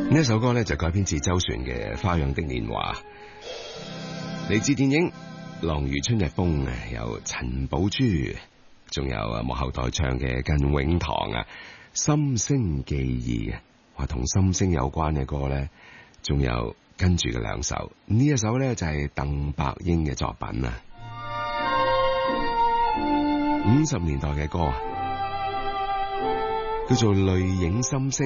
呢一首歌咧就改編自周璇嘅《花樣的年華》，嚟自電影《狼如春日風》，由陳寶珠，仲有幕後代唱嘅靳永堂啊，《心聲記憶》啊，話同心聲有關嘅歌咧，仲有跟住嘅兩首，呢一首咧就係鄧伯英嘅作品啊，50年代嘅歌，叫做《淚影心聲》。